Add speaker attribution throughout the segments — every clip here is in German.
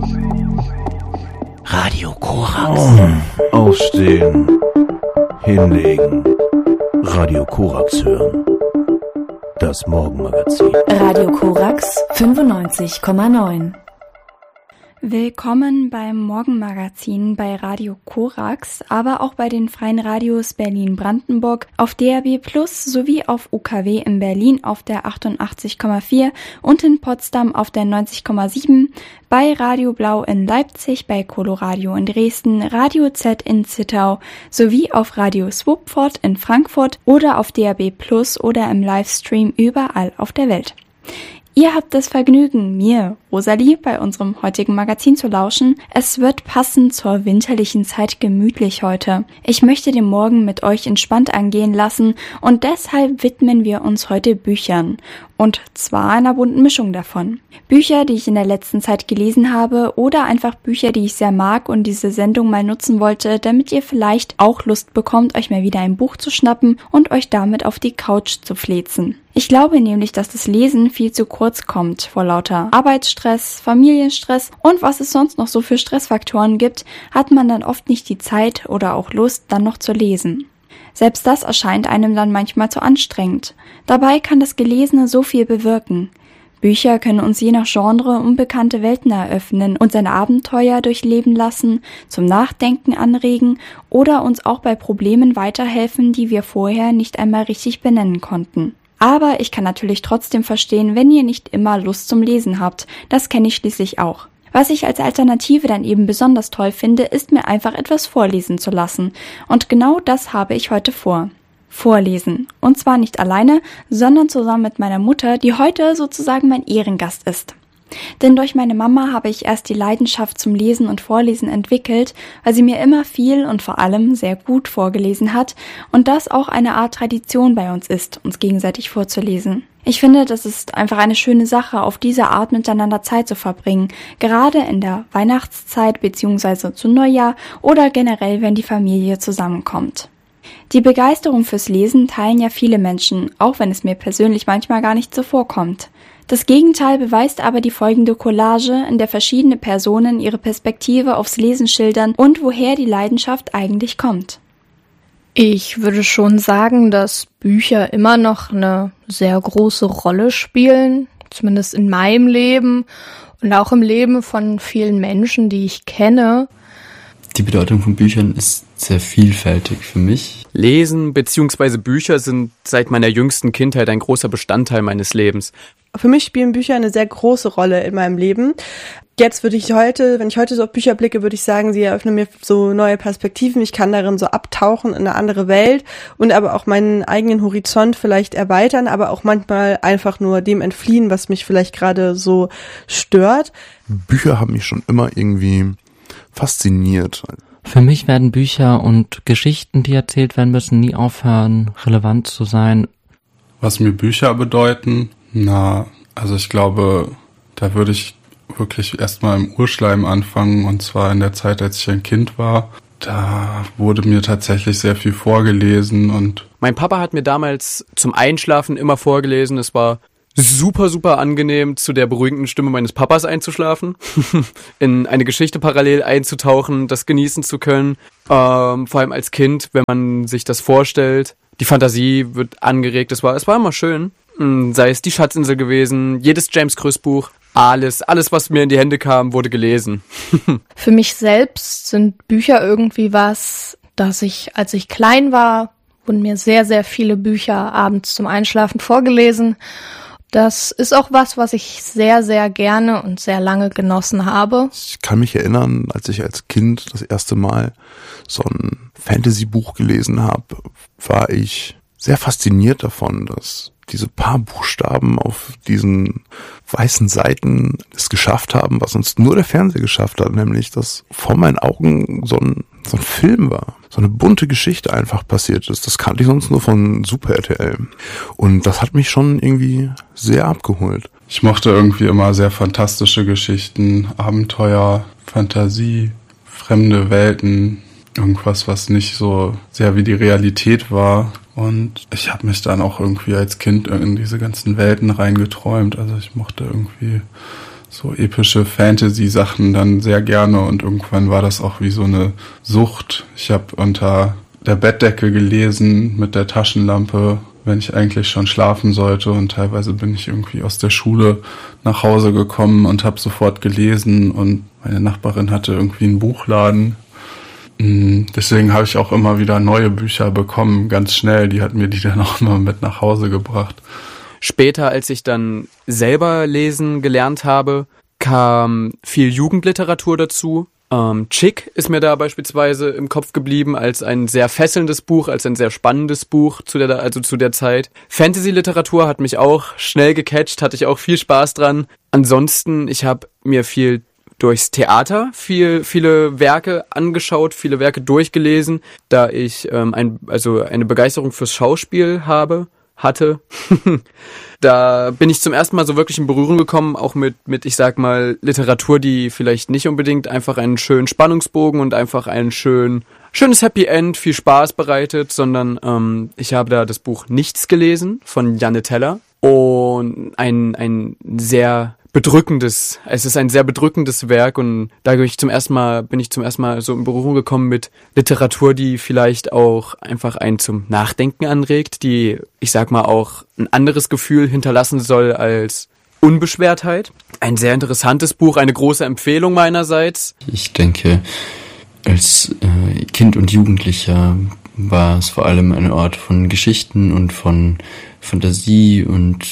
Speaker 1: Radio Korax.
Speaker 2: Aufstehen. Hinlegen. Radio Korax hören. Das Morgenmagazin.
Speaker 3: Radio Korax 95,9.
Speaker 4: Willkommen beim Morgenmagazin bei Radio Korax, aber auch bei den freien Radios Berlin-Brandenburg, auf DAB+ sowie auf UKW in Berlin auf der 88,4 und in Potsdam auf der 90,7, bei Radio Blau in Leipzig, bei Coloradio in Dresden, Radio Z in Zittau sowie auf Radio Swupford in Frankfurt oder auf DAB+ oder im Livestream überall auf der Welt. Ihr habt das Vergnügen, mir, Rosalie, bei unserem heutigen Magazin zu lauschen. Es wird passend zur winterlichen Zeit gemütlich heute. Ich möchte den Morgen mit euch entspannt angehen lassen und deshalb widmen wir uns heute Büchern. Und zwar einer bunten Mischung davon. Bücher, die ich in der letzten Zeit gelesen habe oder einfach Bücher, die ich sehr mag und diese Sendung mal nutzen wollte, damit ihr vielleicht auch Lust bekommt, euch mal wieder ein Buch zu schnappen und euch damit auf die Couch zu fläzen. Ich glaube nämlich, dass das Lesen viel zu kurz kommt vor lauter Arbeitsstress, Familienstress und was es sonst noch so für Stressfaktoren gibt, hat man dann oft nicht die Zeit oder auch Lust, dann noch zu lesen. Selbst das erscheint einem dann manchmal zu anstrengend. Dabei kann das Gelesene so viel bewirken. Bücher können uns je nach Genre unbekannte Welten eröffnen, uns ein Abenteuer durchleben lassen, zum Nachdenken anregen oder uns auch bei Problemen weiterhelfen, die wir vorher nicht einmal richtig benennen konnten. Aber ich kann natürlich trotzdem verstehen, wenn ihr nicht immer Lust zum Lesen habt. Das kenne ich schließlich auch. Was ich als Alternative dann eben besonders toll finde, ist mir einfach etwas vorlesen zu lassen. Und genau das habe ich heute vor. Vorlesen. Und zwar nicht alleine, sondern zusammen mit meiner Mutter, die heute sozusagen mein Ehrengast ist. Denn durch meine Mama habe ich erst die Leidenschaft zum Lesen und Vorlesen entwickelt, weil sie mir immer viel und vor allem sehr gut vorgelesen hat und das auch eine Art Tradition bei uns ist, uns gegenseitig vorzulesen. Ich finde, das ist einfach eine schöne Sache, auf diese Art miteinander Zeit zu verbringen, gerade in der Weihnachtszeit bzw. zu Neujahr oder generell, wenn die Familie zusammenkommt. Die Begeisterung fürs Lesen teilen ja viele Menschen, auch wenn es mir persönlich manchmal gar nicht so vorkommt. Das Gegenteil beweist aber die folgende Collage, in der verschiedene Personen ihre Perspektive aufs Lesen schildern und woher die Leidenschaft eigentlich kommt.
Speaker 5: Ich würde schon sagen, dass Bücher immer noch eine sehr große Rolle spielen, zumindest in meinem Leben und auch im Leben von vielen Menschen, die ich kenne.
Speaker 6: Die Bedeutung von Büchern ist sehr vielfältig für mich.
Speaker 7: Lesen bzw. Bücher sind seit meiner jüngsten Kindheit ein großer Bestandteil meines Lebens.
Speaker 8: Für mich spielen Bücher eine sehr große Rolle in meinem Leben. Jetzt wenn ich heute so auf Bücher blicke, würde ich sagen, sie eröffnen mir so neue Perspektiven. Ich kann darin so abtauchen in eine andere Welt und aber auch meinen eigenen Horizont vielleicht erweitern, aber auch manchmal einfach nur dem entfliehen, was mich vielleicht gerade so stört.
Speaker 2: Bücher haben mich schon immer irgendwie fasziniert.
Speaker 9: Für mich werden Bücher und Geschichten, die erzählt werden müssen, nie aufhören, relevant zu sein.
Speaker 10: Was mir Bücher bedeuten? Also ich glaube, da würde ich wirklich erstmal im Urschleim anfangen, und zwar in der Zeit, als ich ein Kind war. Da wurde mir tatsächlich sehr viel vorgelesen und
Speaker 7: mein Papa hat mir damals zum Einschlafen immer vorgelesen. Es war super, super angenehm, zu der beruhigenden Stimme meines Papas einzuschlafen, in eine Geschichte parallel einzutauchen, das genießen zu können. Vor allem als Kind, wenn man sich das vorstellt. Die Fantasie wird angeregt. Es war immer schön. Sei es die Schatzinsel gewesen, jedes James Kröss Buch, alles, was mir in die Hände kam, wurde gelesen.
Speaker 5: Für mich selbst sind Bücher irgendwie was, dass als ich klein war, wurden mir sehr, sehr viele Bücher abends zum Einschlafen vorgelesen. Das ist auch was ich sehr, sehr gerne und sehr lange genossen habe.
Speaker 2: Ich kann mich erinnern, als ich als Kind das erste Mal so ein Fantasy-Buch gelesen habe, war ich sehr fasziniert davon, dass diese paar Buchstaben auf diesen weißen Seiten es geschafft haben, was uns nur der Fernseher geschafft hat, nämlich dass vor meinen Augen so ein Film war, so eine bunte Geschichte einfach passiert ist. Das kannte ich sonst nur von Super RTL. Und das hat mich schon irgendwie sehr abgeholt.
Speaker 10: Ich mochte irgendwie immer sehr fantastische Geschichten, Abenteuer, Fantasie, fremde Welten, irgendwas, was nicht so sehr wie die Realität war. Und ich habe mich dann auch irgendwie als Kind in diese ganzen Welten reingeträumt. Also ich mochte irgendwie so epische Fantasy-Sachen dann sehr gerne und irgendwann war das auch wie so eine Sucht. Ich habe unter der Bettdecke gelesen mit der Taschenlampe, wenn ich eigentlich schon schlafen sollte, und teilweise bin ich irgendwie aus der Schule nach Hause gekommen und habe sofort gelesen und meine Nachbarin hatte irgendwie einen Buchladen. Deswegen habe ich auch immer wieder neue Bücher bekommen, ganz schnell. Die hat mir die dann auch immer mit nach Hause gebracht.
Speaker 7: Später, als ich dann selber lesen gelernt habe, kam viel Jugendliteratur dazu. Chick ist mir da beispielsweise im Kopf geblieben als ein sehr fesselndes Buch, als ein sehr spannendes Buch zu der Zeit. Fantasy-Literatur hat mich auch schnell gecatcht, hatte ich auch viel Spaß dran. Ansonsten, ich habe mir viel durchs Theater viele Werke angeschaut, viele Werke durchgelesen, da ich eine Begeisterung fürs Schauspiel hatte. Da bin ich zum ersten Mal so wirklich in Berührung gekommen, auch mit ich sag mal, Literatur, die vielleicht nicht unbedingt einfach einen schönen Spannungsbogen und einfach ein schönes Happy End, viel Spaß bereitet, sondern ich habe da das Buch Nichts gelesen von Janne Teller und ein sehr bedrückendes Werk und dadurch bin ich zum ersten Mal so in Berührung gekommen mit Literatur, die vielleicht auch einfach einen zum Nachdenken anregt, die, ich sag mal, auch ein anderes Gefühl hinterlassen soll als Unbeschwertheit. Ein sehr interessantes Buch, eine große Empfehlung meinerseits.
Speaker 6: Ich denke, als Kind und Jugendlicher war es vor allem ein Ort von Geschichten und von Fantasie und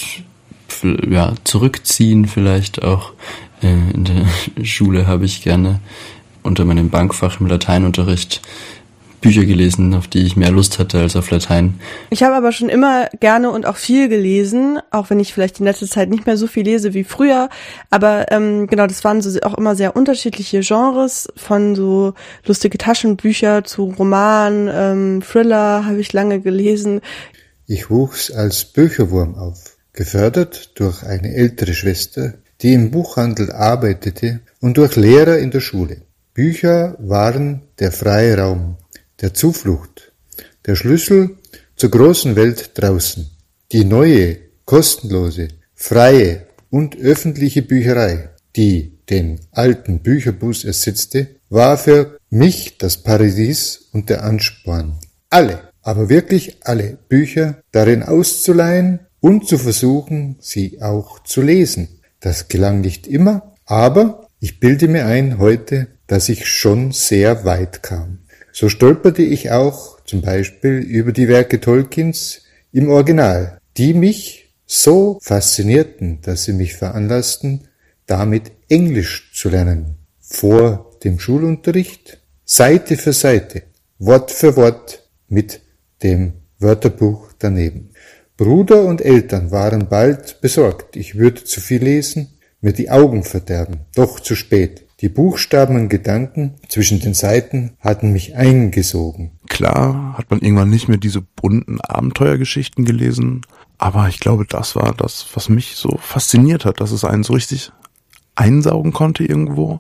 Speaker 6: zurückziehen vielleicht auch. In der Schule habe ich gerne unter meinem Bankfach im Lateinunterricht Bücher gelesen, auf die ich mehr Lust hatte als auf Latein.
Speaker 8: Ich habe aber schon immer gerne und auch viel gelesen, auch wenn ich vielleicht in letzter Zeit nicht mehr so viel lese wie früher. Aber genau, das waren so auch immer sehr unterschiedliche Genres, von so lustige Taschenbücher zu Roman, Thriller habe ich lange gelesen.
Speaker 11: Ich wuchs als Bücherwurm auf. Gefördert durch eine ältere Schwester, die im Buchhandel arbeitete, und durch Lehrer in der Schule. Bücher waren der freie Raum, der Zuflucht, der Schlüssel zur großen Welt draußen. Die neue, kostenlose, freie und öffentliche Bücherei, die den alten Bücherbus ersetzte, war für mich das Paradies und der Ansporn. Alle, aber wirklich alle Bücher darin auszuleihen und zu versuchen, sie auch zu lesen. Das gelang nicht immer, aber ich bilde mir ein heute, dass ich schon sehr weit kam. So stolperte ich auch zum Beispiel über die Werke Tolkiens im Original, die mich so faszinierten, dass sie mich veranlassten, damit Englisch zu lernen. Vor dem Schulunterricht, Seite für Seite, Wort für Wort mit dem Wörterbuch daneben. Bruder und Eltern waren bald besorgt, ich würde zu viel lesen, mir die Augen verderben, doch zu spät. Die Buchstaben und Gedanken zwischen den Seiten hatten mich eingesogen.
Speaker 2: Klar hat man irgendwann nicht mehr diese bunten Abenteuergeschichten gelesen, aber ich glaube, das war das, was mich so fasziniert hat, dass es einen so richtig einsaugen konnte irgendwo.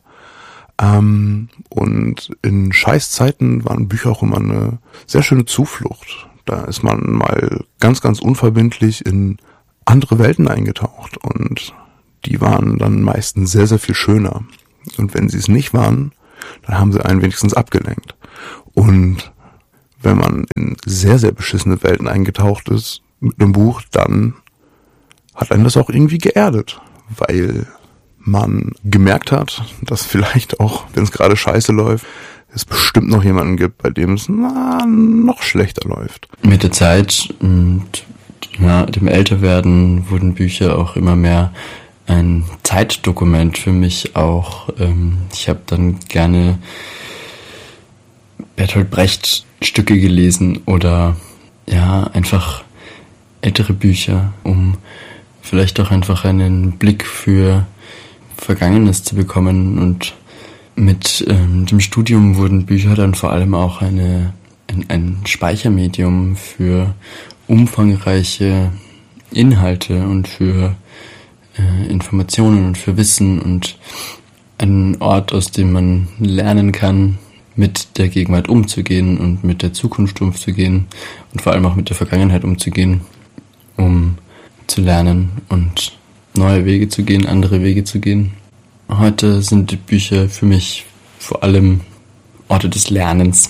Speaker 2: Und in Scheißzeiten waren Bücher auch immer eine sehr schöne Zuflucht. Da ist man mal ganz, ganz unverbindlich in andere Welten eingetaucht und die waren dann meistens sehr, sehr viel schöner. Und wenn sie es nicht waren, dann haben sie einen wenigstens abgelenkt. Und wenn man in sehr, sehr beschissene Welten eingetaucht ist mit einem Buch, dann hat einen das auch irgendwie geerdet, weil man gemerkt hat, dass vielleicht auch, wenn es gerade scheiße läuft, es bestimmt noch jemanden gibt, bei dem es noch schlechter läuft.
Speaker 6: Mit der Zeit und dem Älterwerden wurden Bücher auch immer mehr ein Zeitdokument für mich auch. Ich habe dann gerne Bertolt Brecht Stücke gelesen oder einfach ältere Bücher, um vielleicht auch einfach einen Blick für Vergangenes zu bekommen. Und mit dem Studium wurden Bücher dann vor allem auch ein Speichermedium für umfangreiche Inhalte und für Informationen und für Wissen und ein Ort, aus dem man lernen kann, mit der Gegenwart umzugehen und mit der Zukunft umzugehen und vor allem auch mit der Vergangenheit umzugehen, um zu lernen und neue Wege zu gehen, andere Wege zu gehen. Heute sind die Bücher für mich vor allem Orte des Lernens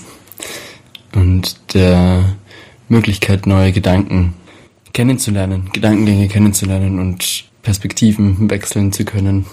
Speaker 6: und der Möglichkeit, neue Gedanken kennenzulernen, Gedankengänge kennenzulernen und Perspektiven wechseln zu können.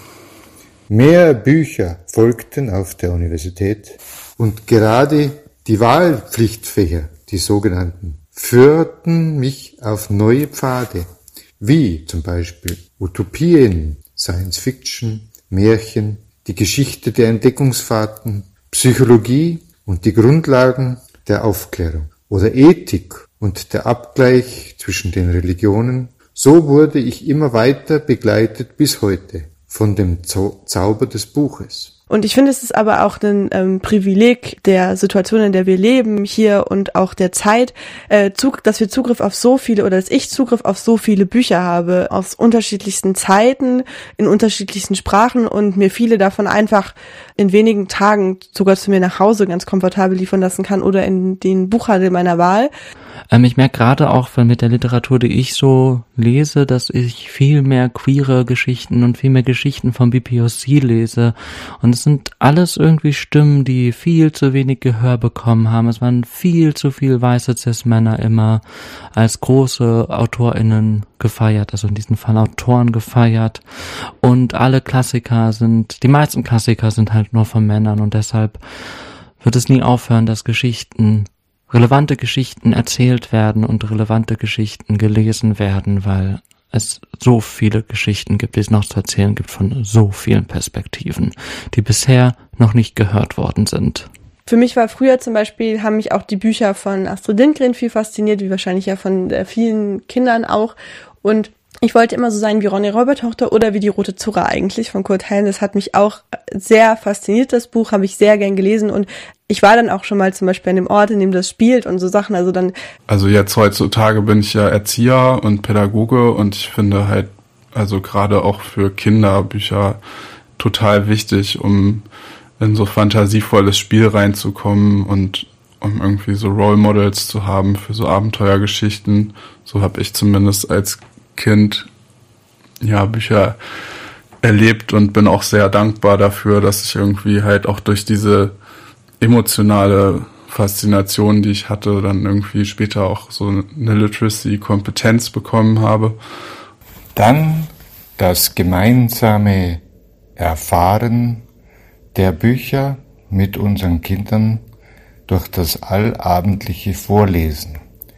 Speaker 11: Mehr Bücher folgten auf der Universität und gerade die Wahlpflichtfächer, die sogenannten, führten mich auf neue Pfade, wie zum Beispiel Utopien, Science Fiction, Märchen, die Geschichte der Entdeckungsfahrten, Psychologie und die Grundlagen der Aufklärung oder Ethik und der Abgleich zwischen den Religionen. So wurde ich immer weiter begleitet bis heute von dem Zauber des Buches.
Speaker 8: Und ich finde, es ist aber auch ein Privileg der Situation, in der wir leben hier und auch der Zeit, dass wir Zugriff auf so viele oder dass ich Zugriff auf so viele Bücher habe aus unterschiedlichsten Zeiten, in unterschiedlichsten Sprachen und mir viele davon einfach in wenigen Tagen sogar zu mir nach Hause ganz komfortabel liefern lassen kann oder in den Buchhandel meiner Wahl.
Speaker 9: Ich merke gerade auch mit der Literatur, die ich so lese, dass ich viel mehr queere Geschichten und viel mehr Geschichten vom BPOC lese. Und es sind alles irgendwie Stimmen, die viel zu wenig Gehör bekommen haben. Es waren viel zu viel weiße Cis-Männer immer als große AutorInnen gefeiert, also in diesem Fall Autoren gefeiert. Und die meisten Klassiker sind halt nur von Männern und deshalb wird es nie aufhören, dass relevante Geschichten erzählt werden und relevante Geschichten gelesen werden, weil es so viele Geschichten gibt, die es noch zu erzählen gibt von so vielen Perspektiven, die bisher noch nicht gehört worden sind.
Speaker 8: Für mich war früher zum Beispiel, haben mich auch die Bücher von Astrid Lindgren viel fasziniert, wie wahrscheinlich ja von vielen Kindern auch. Und ich wollte immer so sein wie Ronny Räubertochter oder wie die Rote Zora eigentlich von Kurt Hellen. Das hat mich auch sehr fasziniert, das Buch, habe ich sehr gern gelesen und ich war dann auch schon mal zum Beispiel an dem Ort, in dem das spielt und so Sachen, Also
Speaker 10: jetzt heutzutage bin ich ja Erzieher und Pädagoge und ich finde halt, also gerade auch für Kinder Bücher total wichtig, um in so fantasievolles Spiel reinzukommen und um irgendwie so Role Models zu haben für so Abenteuergeschichten. So habe ich zumindest als Kind Bücher erlebt und bin auch sehr dankbar dafür, dass ich irgendwie halt auch durch diese emotionale Faszination, die ich hatte, dann irgendwie später auch so eine Literacy-Kompetenz bekommen habe.
Speaker 11: Dann das gemeinsame Erfahren der Bücher mit unseren Kindern durch das allabendliche Vorlesen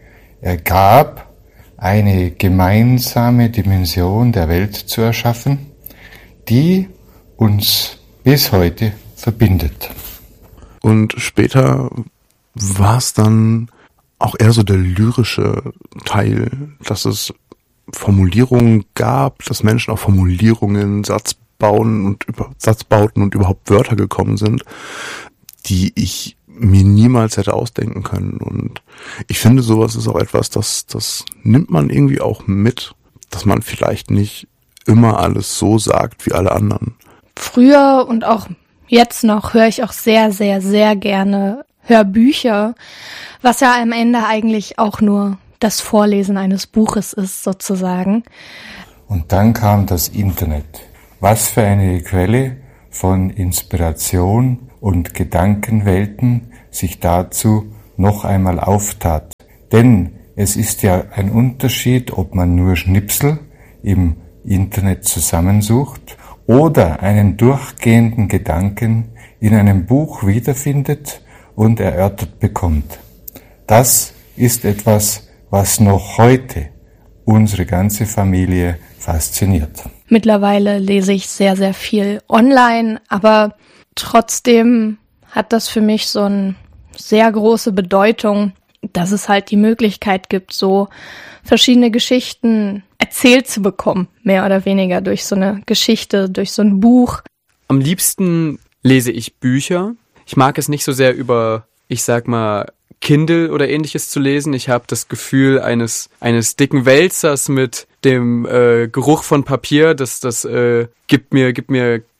Speaker 11: ergab eine gemeinsame Dimension der Welt zu erschaffen, die uns bis heute verbindet.
Speaker 2: Und später war es dann auch eher so der lyrische Teil, dass es Formulierungen gab, dass Menschen auf Formulierungen, Satzbauten und überhaupt Wörter gekommen sind, die ich mir niemals hätte ausdenken können. Und ich finde, sowas ist auch etwas, das nimmt man irgendwie auch mit, dass man vielleicht nicht immer alles so sagt wie alle anderen.
Speaker 5: Früher und auch jetzt noch höre ich auch sehr, sehr, sehr gerne Hörbücher, was ja am Ende eigentlich auch nur das Vorlesen eines Buches ist, sozusagen.
Speaker 11: Und dann kam das Internet. Was für eine Quelle von Inspiration und Gedankenwelten sich dazu noch einmal auftat. Denn es ist ja ein Unterschied, ob man nur Schnipsel im Internet zusammensucht oder einen durchgehenden Gedanken in einem Buch wiederfindet und erörtert bekommt. Das ist etwas, was noch heute unsere ganze Familie fasziniert.
Speaker 5: Mittlerweile lese ich sehr, sehr viel online, aber trotzdem hat das für mich so eine sehr große Bedeutung, dass es halt die Möglichkeit gibt, so verschiedene Geschichten erzählt zu bekommen, mehr oder weniger durch so eine Geschichte, durch so ein Buch.
Speaker 7: Am liebsten lese ich Bücher. Ich mag es nicht so sehr über, ich sag mal, Kindle oder ähnliches zu lesen. Ich habe das Gefühl eines dicken Wälzers mit dem Geruch von Papier. Das gibt mir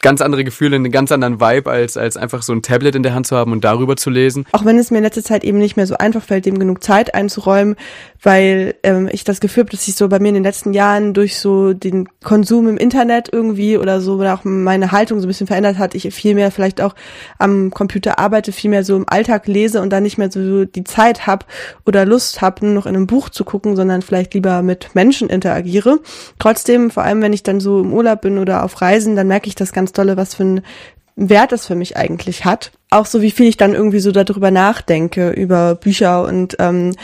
Speaker 7: ganz andere Gefühle, einen ganz anderen Vibe, als einfach so ein Tablet in der Hand zu haben und darüber zu lesen.
Speaker 8: Auch wenn es mir in letzter Zeit eben nicht mehr so einfach fällt, dem genug Zeit einzuräumen, weil ich das Gefühl habe, dass sich so bei mir in den letzten Jahren durch so den Konsum im Internet irgendwie oder so oder auch meine Haltung so ein bisschen verändert hat. Ich viel mehr vielleicht auch am Computer arbeite, viel mehr so im Alltag lese und dann nicht mehr so die Zeit habe oder Lust habe, nur noch in einem Buch zu gucken, sondern vielleicht lieber mit Menschen interagiere. Trotzdem, vor allem wenn ich dann so im Urlaub bin oder auf Reisen, dann merke ich das ganz dolle, was für einen Wert es für mich eigentlich hat. Auch so, wie viel ich dann irgendwie so darüber nachdenke, über Bücher und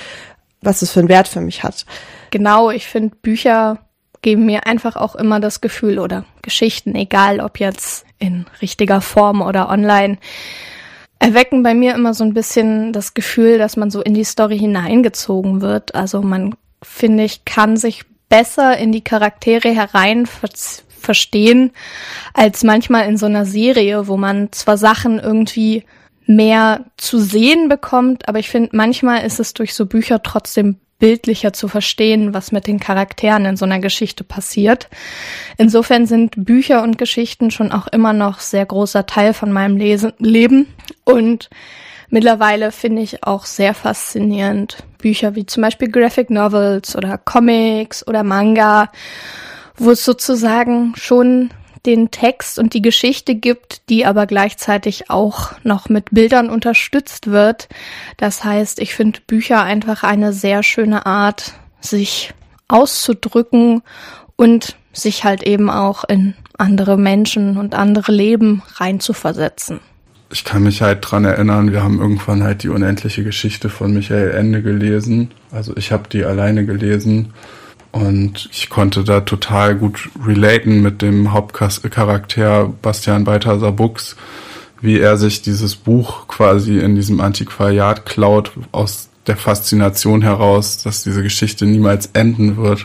Speaker 8: was es für einen Wert für mich hat.
Speaker 5: Genau, ich finde, Bücher geben mir einfach auch immer das Gefühl oder Geschichten, egal ob jetzt in richtiger Form oder online, erwecken bei mir immer so ein bisschen das Gefühl, dass man so in die Story hineingezogen wird. Also man, finde ich, kann sich besser in die Charaktere herein verstehen, als manchmal in so einer Serie, wo man zwar Sachen irgendwie mehr zu sehen bekommt, aber ich finde, manchmal ist es durch so Bücher trotzdem bildlicher zu verstehen, was mit den Charakteren in so einer Geschichte passiert. Insofern sind Bücher und Geschichten schon auch immer noch sehr großer Teil von meinem Leben und mittlerweile finde ich auch sehr faszinierend Bücher wie zum Beispiel Graphic Novels oder Comics oder Manga, wo es sozusagen schon den Text und die Geschichte gibt, die aber gleichzeitig auch noch mit Bildern unterstützt wird. Das heißt, ich finde Bücher einfach eine sehr schöne Art, sich auszudrücken und sich halt eben auch in andere Menschen und andere Leben reinzuversetzen.
Speaker 10: Ich kann mich halt dran erinnern, wir haben irgendwann halt die unendliche Geschichte von Michael Ende gelesen. Also ich habe die alleine gelesen. Und ich konnte da total gut relaten mit dem Hauptcharakter Bastian Balthasar Buchs, wie er sich dieses Buch quasi in diesem Antiquariat klaut, aus der Faszination heraus, dass diese Geschichte niemals enden wird.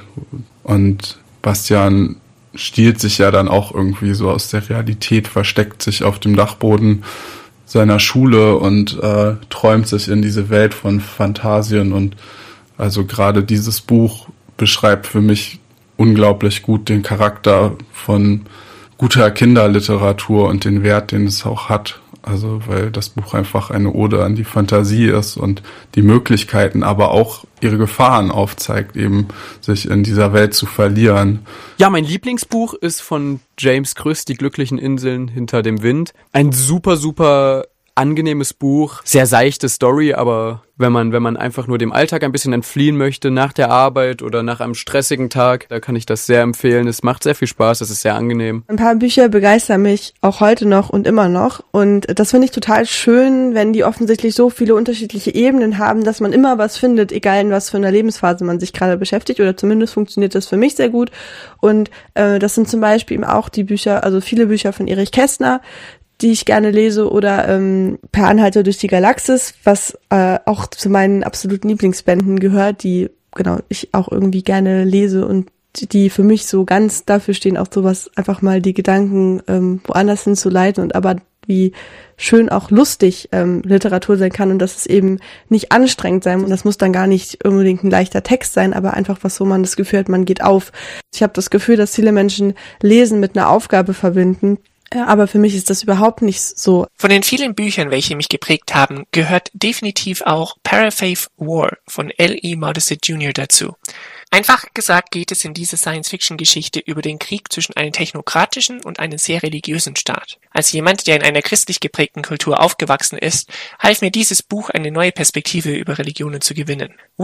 Speaker 10: Und Bastian stiehlt sich ja dann auch irgendwie so aus der Realität, versteckt sich auf dem Dachboden seiner Schule und träumt sich in diese Welt von Phantasien. Und also gerade dieses Buch beschreibt für mich unglaublich gut den Charakter von guter Kinderliteratur und den Wert, den es auch hat. Also weil das Buch einfach eine Ode an die Fantasie ist und die Möglichkeiten, aber auch ihre Gefahren aufzeigt, eben sich in dieser Welt zu verlieren.
Speaker 7: Ja, mein Lieblingsbuch ist von James Krüss, Die glücklichen Inseln hinter dem Wind. Ein super, super angenehmes Buch, sehr seichte Story, aber wenn man einfach nur dem Alltag ein bisschen entfliehen möchte, nach der Arbeit oder nach einem stressigen Tag, da kann ich das sehr empfehlen. Es macht sehr viel Spaß, es ist sehr angenehm.
Speaker 8: Ein paar Bücher begeistern mich auch heute noch und immer noch und das finde ich total schön, wenn die offensichtlich so viele unterschiedliche Ebenen haben, dass man immer was findet, egal in was für einer Lebensphase man sich gerade beschäftigt, oder zumindest funktioniert das für mich sehr gut. Und das sind zum Beispiel eben auch die Bücher, also viele Bücher von Erich Kästner, die ich gerne lese, oder Per Anhalter durch die Galaxis, was auch zu meinen absoluten Lieblingsbänden gehört, die ich auch irgendwie gerne lese und die für mich so ganz dafür stehen, auch sowas einfach mal die Gedanken woanders hinzuleiten und aber wie schön auch lustig Literatur sein kann und dass es eben nicht anstrengend sein muss. Das muss dann gar nicht unbedingt ein leichter Text sein, aber einfach was, wo man das Gefühl hat, man geht auf. Ich habe das Gefühl, dass viele Menschen Lesen mit einer Aufgabe verbinden. Aber für mich ist das überhaupt nicht so.
Speaker 1: Von den vielen Büchern, welche mich geprägt haben, gehört definitiv auch Parafaith War von L.E. Modesitt Jr. dazu. Einfach gesagt geht es in dieser Science-Fiction-Geschichte über den Krieg zwischen einem technokratischen und einem sehr religiösen Staat. Als jemand, der in einer christlich geprägten Kultur aufgewachsen ist, half mir dieses Buch, eine neue Perspektive über Religionen zu gewinnen.